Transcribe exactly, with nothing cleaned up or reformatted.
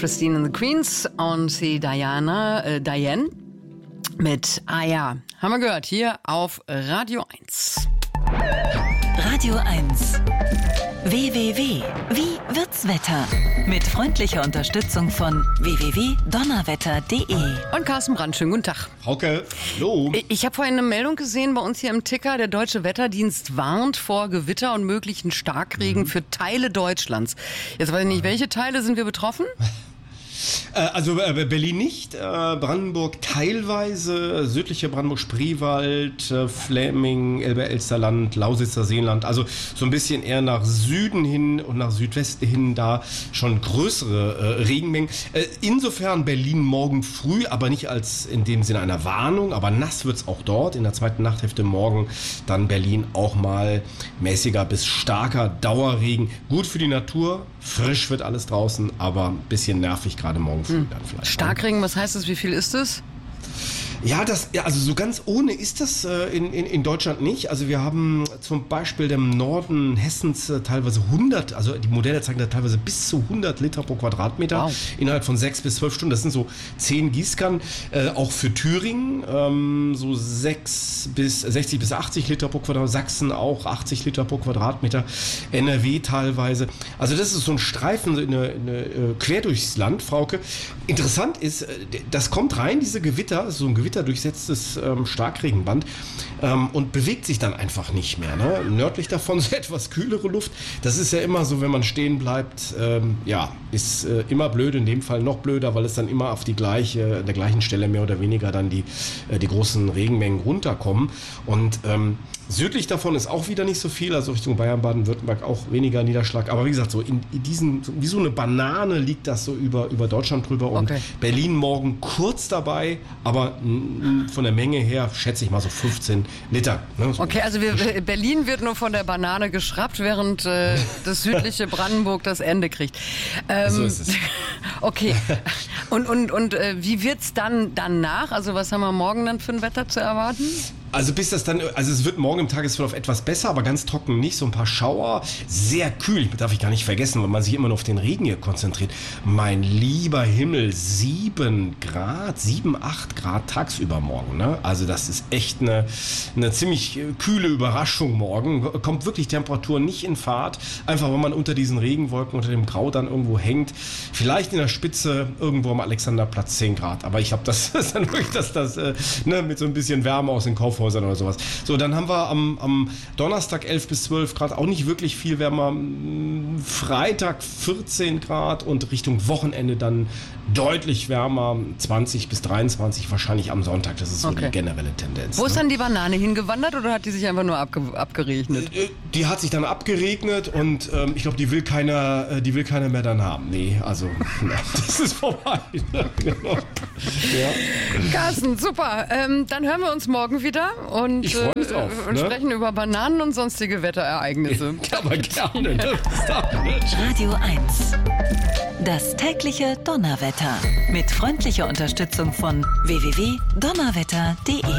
Christine and the Queens und die Diana, äh, Diane mit Ah ja, haben wir gehört, hier auf Radio eins. Radio eins. W W W. Wie wird's Wetter? Mit freundlicher Unterstützung von w w w punkt donnerwetter punkt d e. Und Carsten Brandt, schönen guten Tag. Hauke, hallo. Ich habe vorhin eine Meldung gesehen bei uns hier im Ticker. Der Deutsche Wetterdienst warnt vor Gewitter und möglichen Starkregen mhm. für Teile Deutschlands. Jetzt weiß ich nicht, welche Teile sind wir betroffen? Also äh, Berlin nicht, äh, Brandenburg teilweise, südliche Brandenburg, Spreewald, äh, Fläming, Elbe-Elsterland, Lausitzer Seenland, also so ein bisschen eher nach Süden hin und nach Südwesten hin da schon größere äh, Regenmengen. Äh, insofern Berlin morgen früh, aber nicht als in dem Sinne einer Warnung, aber nass wird's auch dort. In der zweiten Nachthälfte morgen dann Berlin auch mal mäßiger bis starker Dauerregen. Gut für die Natur, frisch wird alles draußen, aber ein bisschen nervig gerade morgen früh dann vielleicht. Starkregen, was heißt das? Wie viel ist es? Ja, das, ja, also so ganz ohne ist das äh, in, in, in Deutschland nicht. Also wir haben zum Beispiel im Norden Hessens äh, teilweise hundert, also die Modelle zeigen da teilweise bis zu hundert Liter pro Quadratmeter wow. innerhalb von sechs bis zwölf Stunden. Das sind so zehn Gießkannen. Äh, auch für Thüringen ähm, so sechs bis sechzig bis achtzig Liter pro Quadratmeter. Sachsen auch achtzig Liter pro Quadratmeter. N R W teilweise. Also das ist so ein Streifen, so eine, eine, quer durchs Land, Frauke. Interessant ist, das kommt rein, diese Gewitter, so ein Gewitter durchsetztes ähm, Starkregenband ähm, und bewegt sich dann einfach nicht mehr. Ne? Nördlich davon so etwas kühlere Luft. Das ist ja immer so, wenn man stehen bleibt, ähm, ja, ist äh, immer blöd, in dem Fall noch blöder, weil es dann immer auf die gleiche, der gleichen Stelle mehr oder weniger dann die, äh, die großen Regenmengen runterkommen. Und ähm, südlich davon ist auch wieder nicht so viel, also Richtung Bayern, Baden-Württemberg auch weniger Niederschlag. Aber wie gesagt, so in, in diesen, wie so eine Banane liegt das so über, über Deutschland drüber. Und okay. Berlin morgen kurz dabei, aber n, von der Menge her schätze ich mal so fünfzehn Liter. Ne? So okay, also wir, Berlin wird nur von der Banane geschraubt, während äh, das südliche Brandenburg das Ende kriegt. Ähm, so ist es. Okay. Und, und, und äh, wie wird es dann danach? Also was haben wir morgen dann für ein Wetter zu erwarten? Also bis das dann, also es wird morgen im Tagesverlauf etwas besser, aber ganz trocken nicht, so ein paar Schauer, sehr kühl, darf ich gar nicht vergessen, weil man sich immer nur auf den Regen hier konzentriert. Mein lieber Himmel, sieben Grad, sieben, acht Grad tagsüber morgen, ne? Also das ist echt eine, eine ziemlich kühle Überraschung morgen, kommt wirklich Temperatur nicht in Fahrt, einfach weil man unter diesen Regenwolken, unter dem Grau dann irgendwo hängt, vielleicht in der Spitze irgendwo am Alexanderplatz zehn Grad, aber ich habe das, das ist dann wirklich das, das äh, ne, mit so ein bisschen Wärme aus den Kaufhäusern oder sowas. So, dann haben wir am, am Donnerstag elf bis zwölf Grad, auch nicht wirklich viel wärmer. Freitag vierzehn Grad und Richtung Wochenende dann deutlich wärmer, zwanzig bis dreiundzwanzig, wahrscheinlich am Sonntag. Das ist so okay. die generelle Tendenz. Wo ne? ist dann die Banane hingewandert oder hat die sich einfach nur abge abgeregnet? Die hat sich dann abgeregnet und ähm, ich glaube, die will keiner, die will keiner mehr dann haben. Nee, also das ist vorbei. Genau. Ja. Carsten, super. Ähm, dann hören wir uns morgen wieder und, ich freu mich drauf, äh, und ne? sprechen über Bananen und sonstige Wetterereignisse. Ja, aber gerne. Ne? Radio eins. Das tägliche Donnerwetter. Mit freundlicher Unterstützung von w w w punkt donnerwetter punkt d e.